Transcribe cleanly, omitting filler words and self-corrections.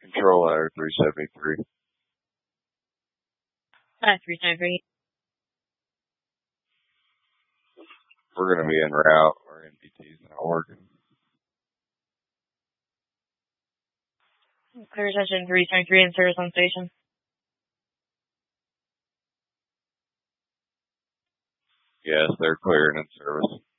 Control Ladder 373. 373. We're going to be en route. Our NPT's not working. Clear attention 373 and service on station. Yes, they're clear and in service.